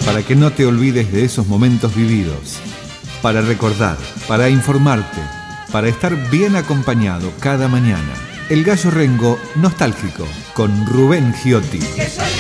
para que no te olvides de esos momentos vividos, para recordar, para informarte, para estar bien acompañado cada mañana. El Gallo Rengo Nostálgico con Rubén Giotti.